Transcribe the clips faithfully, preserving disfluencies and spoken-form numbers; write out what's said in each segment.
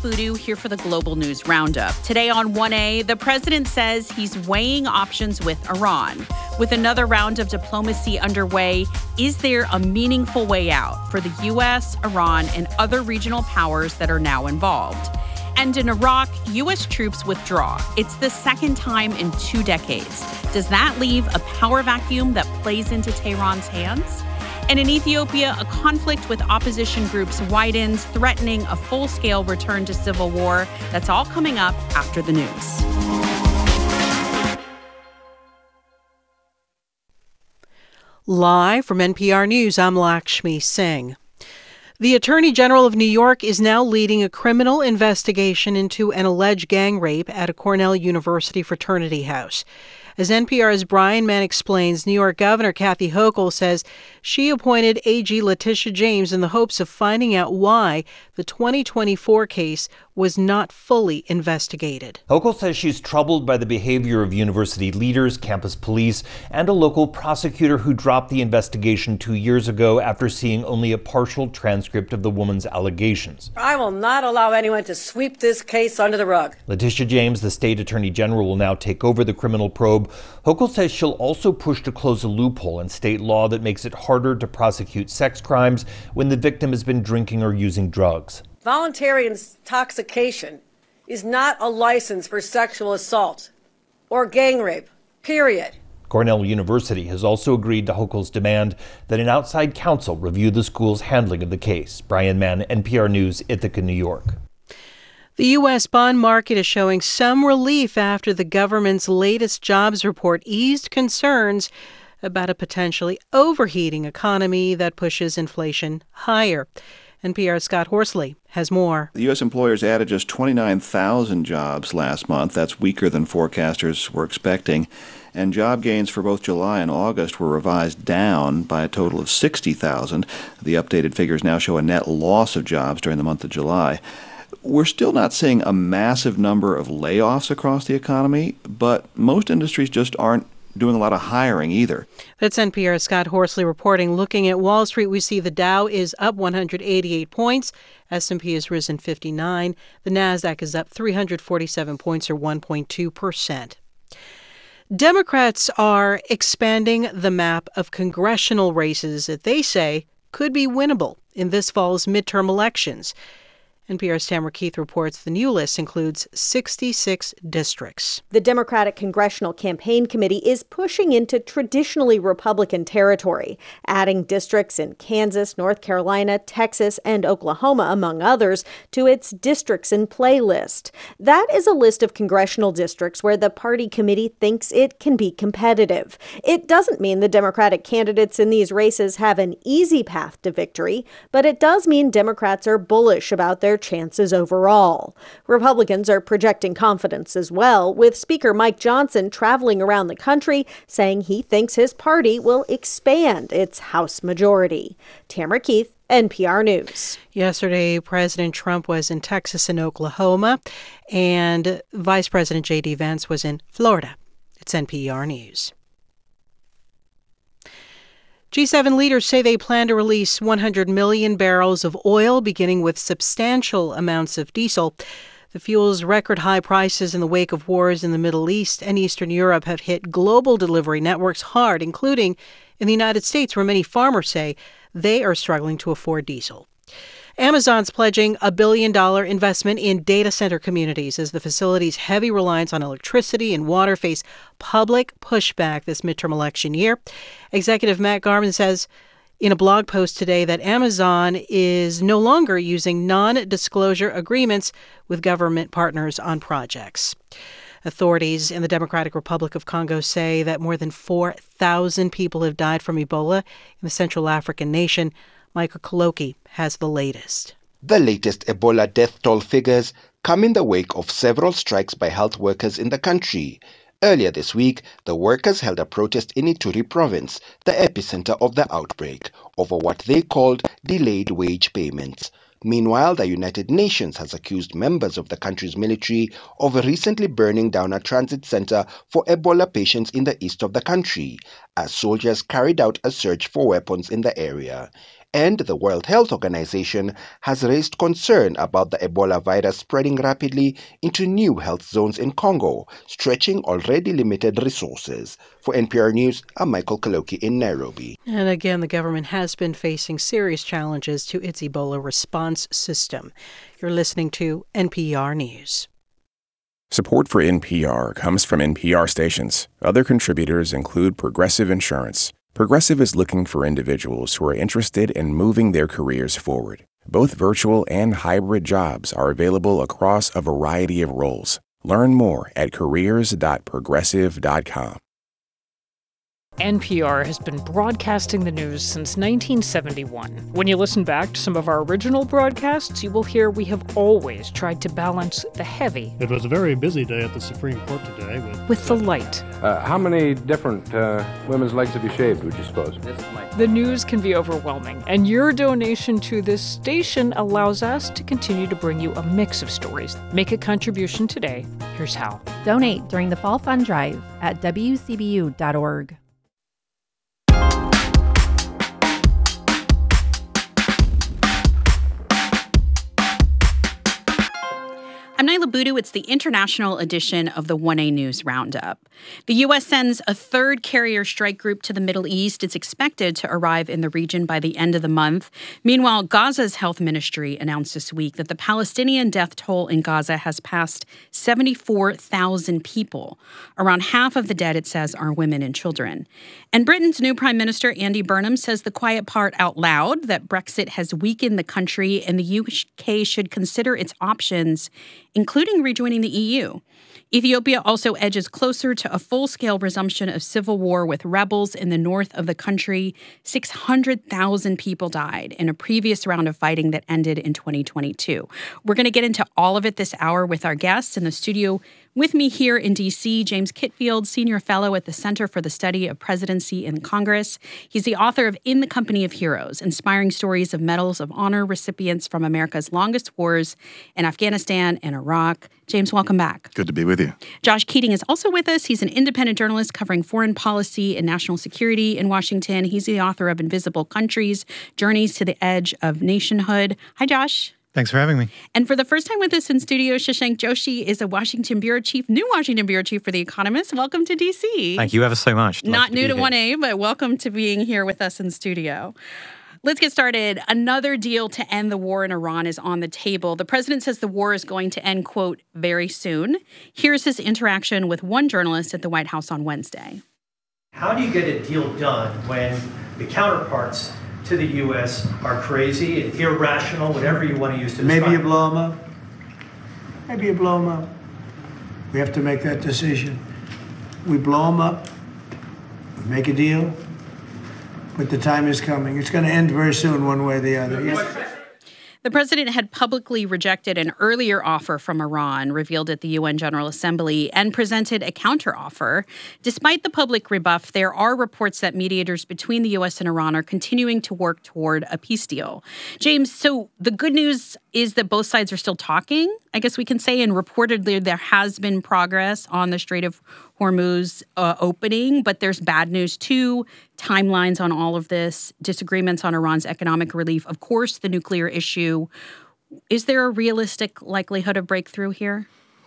Boodoo here for the Global News Roundup. Today on one A, the president says he's weighing options with Iran. With another round of diplomacy underway, is there a meaningful way out for the U S, Iran, and other regional powers that are now involved? And in Iraq, U S troops withdraw. It's the second time in two decades. Does that leave a power vacuum that plays into Tehran's hands? And in Ethiopia, a conflict with opposition groups widens, threatening a full-scale return to civil war. That's all coming up after the news. Live from N P R News, I'm Lakshmi Singh. The Attorney General of New York is now leading a criminal investigation into an alleged gang rape at a Cornell University fraternity house. As N P R's Brian Mann explains, New York Governor Kathy Hochul says she appointed A G Letitia James in the hopes of finding out why the twenty twenty-four case was not fully investigated. Hochul says she's troubled by the behavior of university leaders, campus police, and a local prosecutor who dropped the investigation two years ago after seeing only a partial transcript of the woman's allegations. I will not allow anyone to sweep this case under the rug. Letitia James, the state attorney general, will now take over the criminal probe. Hochul says she'll also push to close a loophole in state law that makes it harder to prosecute sex crimes when the victim has been drinking or using drugs. Voluntary intoxication is not a license for sexual assault or gang rape, period. Cornell University has also agreed to Hochul's demand that an outside counsel review the school's handling of the case. Brian Mann, N P R News, Ithaca, New York. The U S bond market is showing some relief after the government's latest jobs report eased concerns about a potentially overheating economy that pushes inflation higher. N P R's Scott Horsley has more. The U S employers added just twenty-nine thousand jobs last month. That's weaker than forecasters were expecting. And job gains for both July and August were revised down by a total of sixty thousand. The updated figures now show a net loss of jobs during the month of July. We're still not seeing a massive number of layoffs across the economy, but most industries just aren't doing a lot of hiring either. That's N P R's Scott Horsley reporting. Looking at Wall Street, we see the Dow is up one hundred eighty-eight points. S and P has risen fifty-nine. The Nasdaq is up three hundred forty-seven points, or one point two percent. Democrats are expanding the map of congressional races that they say could be winnable in this fall's midterm elections. N P R's Tamara Keith reports the new list includes sixty-six districts. The Democratic Congressional Campaign Committee is pushing into traditionally Republican territory, adding districts in Kansas, North Carolina, Texas, and Oklahoma, among others, to its Districts in Play list. That is a list of congressional districts where the party committee thinks it can be competitive. It doesn't mean the Democratic candidates in these races have an easy path to victory, but it does mean Democrats are bullish about their chances overall. Republicans are projecting confidence as well, with Speaker Mike Johnson traveling around the country saying he thinks his party will expand its House majority. Tamara Keith, N P R News. Yesterday, President Trump was in Texas and Oklahoma, and Vice President J D. Vance was in Florida. It's N P R News. G seven leaders say they plan to release one hundred million barrels of oil, beginning with substantial amounts of diesel. The fuel's record high prices in the wake of wars in the Middle East and Eastern Europe have hit global delivery networks hard, including in the United States, where many farmers say they are struggling to afford diesel. Amazon's pledging a billion-dollar investment in data center communities as the facility's heavy reliance on electricity and water face public pushback this midterm election year. Executive Matt Garman says in a blog post today that Amazon is no longer using non-disclosure agreements with government partners on projects. Authorities in the Democratic Republic of Congo say that more than four thousand people have died from Ebola in the Central African nation. Michael Koloki has the latest. The latest Ebola death toll figures come in the wake of several strikes by health workers in the country. Earlier this week, the workers held a protest in Ituri province, the epicenter of the outbreak, over what they called delayed wage payments. Meanwhile, the United Nations has accused members of the country's military of recently burning down a transit center for Ebola patients in the east of the country, as soldiers carried out a search for weapons in the area. And the World Health Organization has raised concern about the Ebola virus spreading rapidly into new health zones in Congo, stretching already limited resources. For N P R News, I'm Michael Kaloki in Nairobi. And again, the government has been facing serious challenges to its Ebola response system. You're listening to N P R News. Support for N P R comes from N P R stations. Other contributors include Progressive Insurance. Progressive is looking for individuals who are interested in moving their careers forward. Both virtual and hybrid jobs are available across a variety of roles. Learn more at careers dot progressive dot com. N P R has been broadcasting the news since nineteen seventy-one. When you listen back to some of our original broadcasts, you will hear we have always tried to balance the heavy. It was a very busy day at the Supreme Court today. With, with the light. Uh, how many different uh, women's legs have you shaved, would you suppose? The news can be overwhelming, and your donation to this station allows us to continue to bring you a mix of stories. Make a contribution today. Here's how. Donate during the Fall Fund Drive at W C B U dot org. I'm Nyla Boodoo. It's the international edition of the one A News Roundup. The U S sends a third carrier strike group to the Middle East. It's expected to arrive in the region by the end of the month. Meanwhile, Gaza's health ministry announced this week that the Palestinian death toll in Gaza has passed seventy-four thousand people. Around half of the dead, it says, are women and children. And Britain's new Prime Minister, Andy Burnham, says the quiet part out loud, that Brexit has weakened the country and the U K should consider its options, including rejoining the E U. Ethiopia also edges closer to a full-scale resumption of civil war with rebels in the north of the country. six hundred thousand people died in a previous round of fighting that ended in twenty twenty-two. We're going to get into all of it this hour with our guests. In the studio with me here in D C, James Kitfield, Senior Fellow at the Center for the Study of Presidency in Congress. He's the author of In the Company of Heroes, Inspiring Stories of Medals of Honor Recipients from America's Longest Wars in Afghanistan and Iraq. James, welcome back. Good to be with you. Josh Keating is also with us. He's an independent journalist covering foreign policy and national security in Washington. He's the author of Invisible Countries, Journeys to the Edge of Nationhood. Hi, Josh. Thanks for having me. And for the first time with us in studio, Shashank Joshi is a Washington bureau chief, new Washington bureau chief for The Economist. Welcome to D C. Thank you ever so much. Not to new to one A, but welcome to being here with us in studio. Let's get started. Another deal to end the war in Iran is on the table. The president says the war is going to end, quote, very soon. Here's his interaction with one journalist at the White House on Wednesday. How do you get a deal done when the counterparts to the U S are crazy, irrational, whatever you want to use to describe? Maybe you blow them up. Maybe you blow them up. We have to make that decision. We blow them up. We make a deal. But the time is coming. It's going to end very soon, one way or the other. Yes. The president had publicly rejected an earlier offer from Iran, revealed at the U N General Assembly, and presented a counteroffer. Despite the public rebuff, there are reports that mediators between the U S and Iran are continuing to work toward a peace deal. James, so the good news is that both sides are still talking, I guess we can say, and reportedly there has been progress on the Strait of Hormuz uh, opening, but there's bad news too, timelines on all of this, disagreements on Iran's economic relief, of course, the nuclear issue. Is there a realistic likelihood of breakthrough here?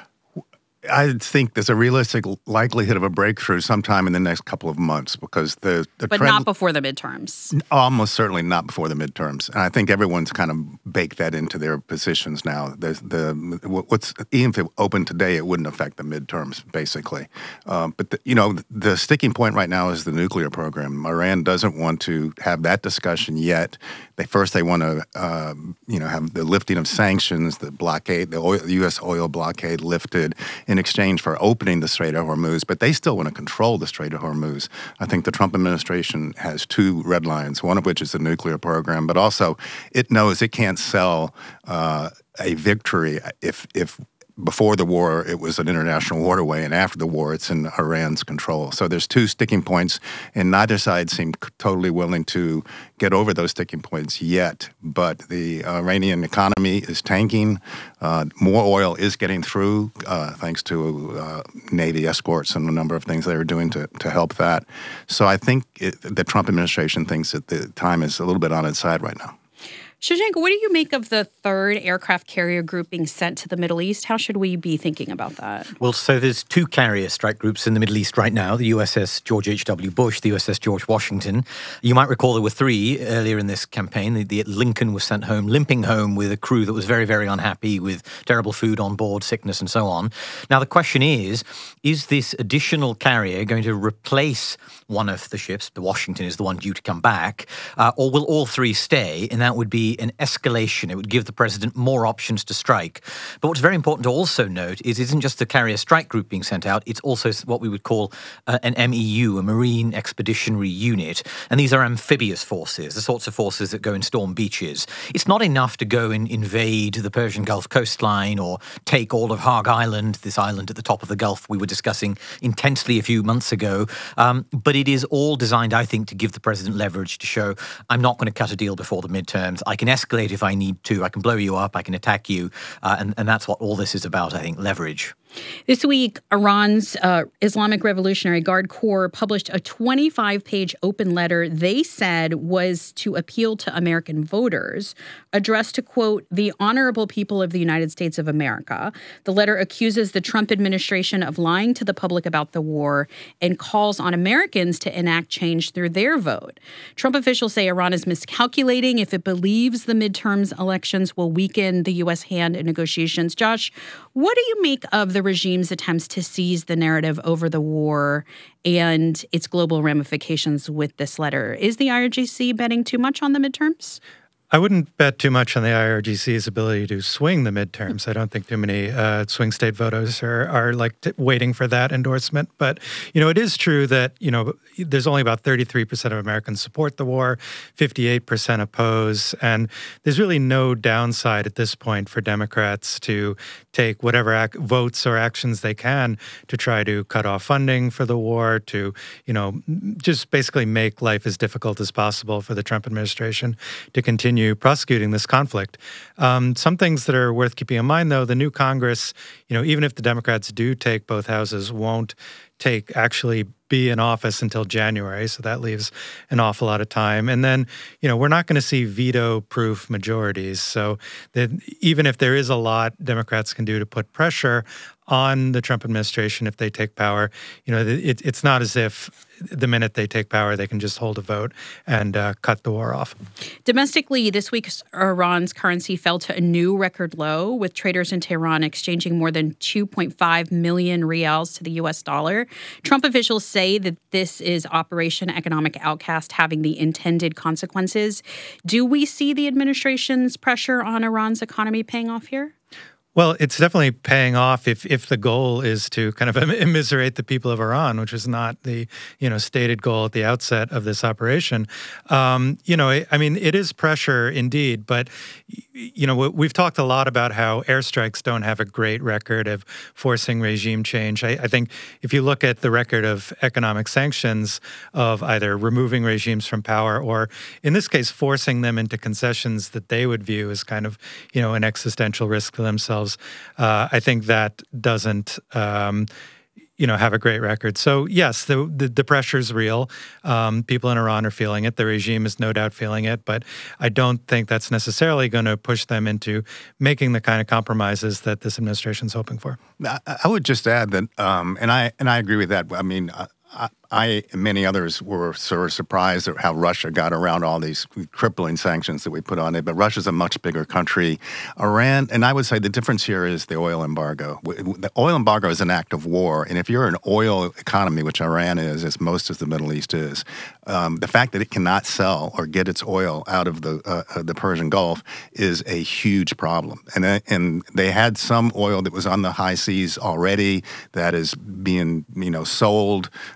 I think there's a realistic likelihood of a breakthrough sometime in the next couple of months because the, the But trend, not before the midterms. Almost certainly not before the midterms. And I think everyone's kind of baked that into their positions now. The, the what's even if it opened today, it wouldn't affect the midterms, basically. Uh, but, the, you know, the sticking point right now is the nuclear program. Iran doesn't want to have that discussion yet. They First, they want to, uh, you know, have the lifting of sanctions, the blockade, the, oil, the U S oil blockade lifted in exchange for opening the Strait of Hormuz, but they still want to control the Strait of Hormuz. I think the Trump administration has two red lines, one of which is the nuclear program, but also it knows it can't sell uh, a victory if if before the war, it was an international waterway, and after the war, it's in Iran's control. So there's two sticking points, and neither side seemed totally willing to get over those sticking points yet. But the Iranian economy is tanking. Uh, more oil is getting through, uh, thanks to uh, Navy escorts and a number of things they are doing to, to help that. So I think it, the Trump administration thinks that the time is a little bit on its side right now. Shashank, what do you make of the third aircraft carrier group being sent to the Middle East? How should we be thinking about that? Well, so there's two carrier strike groups in the Middle East right now, the U S S George H W. Bush, the U S S George Washington. You might recall there were three earlier in this campaign. The, the Lincoln was sent home, limping home with a crew that was very, very unhappy with terrible food on board, sickness and so on. Now, the question is, is this additional carrier going to replace one of the ships? The Washington is the one due to come back. Uh, or will all three stay? And that would be an escalation. It would give the president more options to strike. But what's very important to also note is it isn't just the carrier strike group being sent out, it's also what we would call uh, an M E U, a Marine Expeditionary Unit. And these are amphibious forces, the sorts of forces that go and storm beaches. It's not enough to go and invade the Persian Gulf coastline or take all of Hague Island, this island at the top of the Gulf we were discussing intensely a few months ago. Um, but it is all designed, I think, to give the president leverage to show, I'm not going to cut a deal before the midterms. I can escalate if I need to. I can blow you up. I can attack you. Uh, and, and that's what all this is about, I think, leverage. This week, Iran's uh, Islamic Revolutionary Guard Corps published a twenty-five page open letter they said was to appeal to American voters, addressed to, quote, the honorable people of the United States of America. The letter accuses the Trump administration of lying to the public about the war and calls on Americans to enact change through their vote. Trump officials say Iran is miscalculating if it believes the midterms elections will weaken the U S hand in negotiations. Josh, what do you make of the regime's attempts to seize the narrative over the war and its global ramifications with this letter? Is the I R G C betting too much on the midterms? I wouldn't bet too much on the I R G C's ability to swing the midterms. I don't think too many uh, swing state voters are, are like t- waiting for that endorsement. But, you know, it is true that, you know, there's only about thirty-three percent of Americans support the war, fifty-eight percent oppose. And there's really no downside at this point for Democrats to take whatever ac- votes or actions they can to try to cut off funding for the war, to, you know, just basically make life as difficult as possible for the Trump administration to continue prosecuting this conflict. Um, some things that are worth keeping in mind, though, the new Congress, you know, even if the Democrats do take both houses, won't take actually be in office until January. So that leaves an awful lot of time. And then, you know, we're not going to see veto-proof majorities. So that even if there is a lot Democrats can do to put pressure on the Trump administration if they take power, you know, it, it's not as if the minute they take power, they can just hold a vote and uh, cut the war off. Domestically, this week, Iran's currency fell to a new record low, with traders in Tehran exchanging more than two point five million rials to the U S dollar. Trump officials say that this is Operation Economic Outcast having the intended consequences. Do we see the administration's pressure on Iran's economy paying off here? Well, it's definitely paying off if if the goal is to kind of immiserate the people of Iran, which was not the, you know, stated goal at the outset of this operation. Um, you know, I mean, it is pressure indeed, but, you know, we've talked a lot about how airstrikes don't have a great record of forcing regime change. I, I think if you look at the record of economic sanctions, of either removing regimes from power or, in this case, forcing them into concessions that they would view as kind of, you know, an existential risk to themselves, Uh, I think that doesn't, um, you know, have a great record. So yes, the the, the pressure is real. Um, people in Iran are feeling it. The regime is no doubt feeling it. But I don't think that's necessarily going to push them into making the kind of compromises that this administration is hoping for. I, I would just add that, um, and I and I agree with that. I mean, I, I and many others were sort of surprised at how Russia got around all these crippling sanctions that we put on it. But Russia's a much bigger country. Iran, and I would say the difference here is the oil embargo. The oil embargo is an act of war. And if you're an oil economy, which Iran is, as most of the Middle East is, um, the fact that it cannot sell or get its oil out of the uh, the Persian Gulf is a huge problem. And, and they had some oil that was on the high seas already that is being, you know, sold on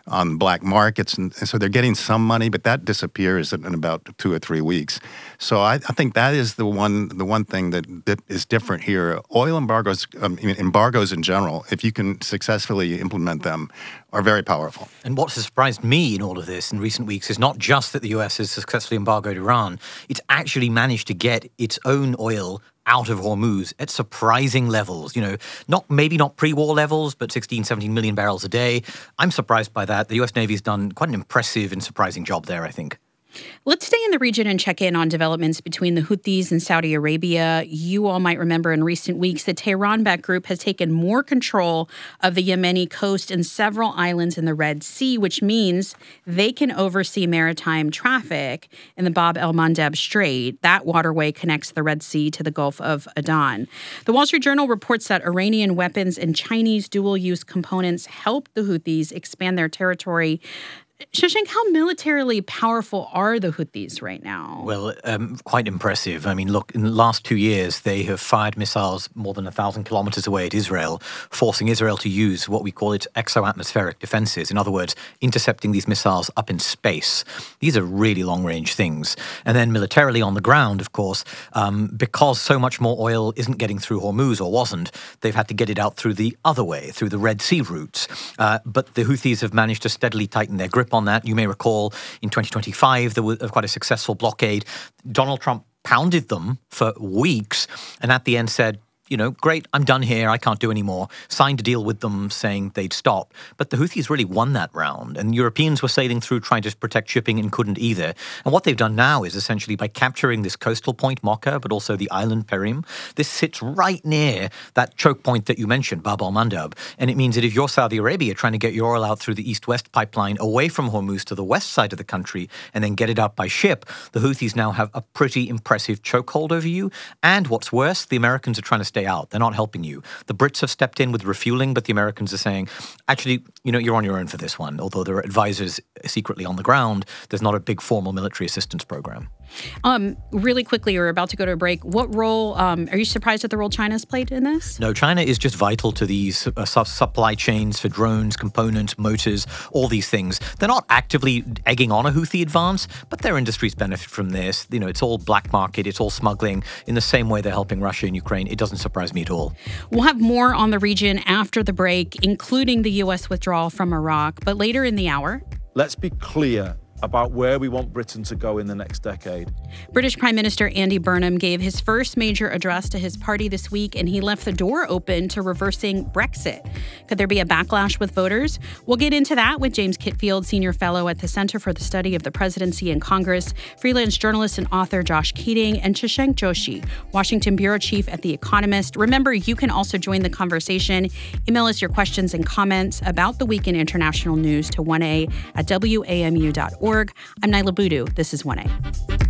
black markets, and, and so they're getting some money, but that disappears in, in about two or three weeks. So I, I think that is the one the one thing that, that is different here. Oil embargoes, um, embargoes in general, if you can successfully implement them, are very powerful. And what has surprised me in all of this in recent weeks is not just that the U S has successfully embargoed Iran, it's actually managed to get its own oil out of Hormuz at surprising levels. You know, not maybe not pre-war levels, but sixteen, seventeen million barrels a day. I'm surprised by that. The U S Navy has done quite an impressive and surprising job there, I think. Let's stay in the region and check in on developments between the Houthis and Saudi Arabia. You all might remember in recent weeks, the Tehran-backed group has taken more control of the Yemeni coast and several islands in the Red Sea, which means they can oversee maritime traffic in the Bab el-Mandeb Strait. That waterway connects the Red Sea to the Gulf of Aden. The Wall Street Journal reports that Iranian weapons and Chinese dual-use components helped the Houthis expand their territory. Shashank, how militarily powerful are the Houthis right now? Well, um, quite impressive. I mean, look, in the last two years, they have fired missiles more than a thousand kilometers away at Israel, forcing Israel to use what we call its exo-atmospheric defenses. In other words, intercepting these missiles up in space. These are really long-range things. And then militarily on the ground, of course, um, because so much more oil isn't getting through Hormuz or wasn't, they've had to get it out through the other way, through the Red Sea routes. Uh, but the Houthis have managed to steadily tighten their grip on that. You may recall in twenty twenty-five, there was quite a successful blockade. Donald Trump pounded them for weeks and at the end said, you know, great, I'm done here, I can't do any more. Signed a deal with them saying they'd stop. But the Houthis really won that round. And Europeans were sailing through trying to protect shipping and couldn't either. And what they've done now is essentially by capturing this coastal point, Mocha, but also the island Perim, this sits right near that choke point that you mentioned, Bab el-Mandeb. And it means that if you're Saudi Arabia trying to get your oil out through the east-west pipeline away from Hormuz to the west side of the country and then get it out by ship, the Houthis now have a pretty impressive chokehold over you. And what's worse, the Americans are trying to stay out. They're not helping you. The Brits have stepped in with refueling, but the Americans are saying, actually, you know, you're on your own for this one. Although there are advisors secretly on the ground, there's not a big formal military assistance program. Um, really quickly, we're about to go to a break. What role, um, are you surprised at the role China's played in this? No, China is just vital to these uh, su- supply chains for drones, components, motors, all these things. They're not actively egging on a Houthi advance, but their industries benefit from this. You know, it's all black market, it's all smuggling. In the same way they're helping Russia and Ukraine, it doesn't surprise me at all. We'll have more on the region after the break, including the U S withdrawal from Iraq, but later in the hour. Let's be clear about where we want Britain to go in the next decade. British Prime Minister Andy Burnham gave his first major address to his party this week, and he left the door open to reversing Brexit. Could there be a backlash with voters? We'll get into that with James Kitfield, Senior Fellow at the Center for the Study of the Presidency and Congress, freelance journalist and author Josh Keating, and Shashank Joshi, Washington Bureau Chief at The Economist. Remember, you can also join the conversation. Email us your questions and comments about the week in international news to one A at W A M U dot org. I'm Nyla Boodoo. This is one A.